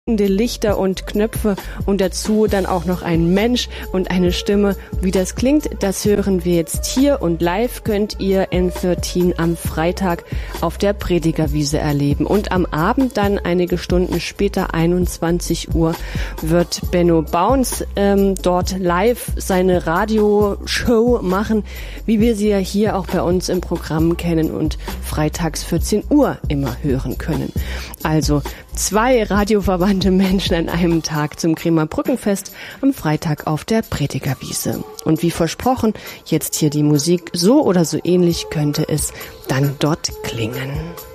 blinkende Lichter und Knöpfe und dazu dann auch noch ein Mensch und eine Stimme. Wie das klingt, das hören wir jetzt hier und live könnt ihr N13 am Freitag auf der Predigerwiese erleben. Und am Abend dann, einige Stunden später, 21 Uhr, wird Benno Bounce dort live seine Radioshow machen, wie wir sie ja hier auch bei uns im Programm kennen und freitags 14 Uhr immer hören können. Also 2 radioverwandte Menschen an einem Tag zum Kremer Brückenfest am Freitag auf der Predigerwiese. Und wie versprochen, jetzt hier die Musik, so oder so ähnlich könnte es dann dort klingen.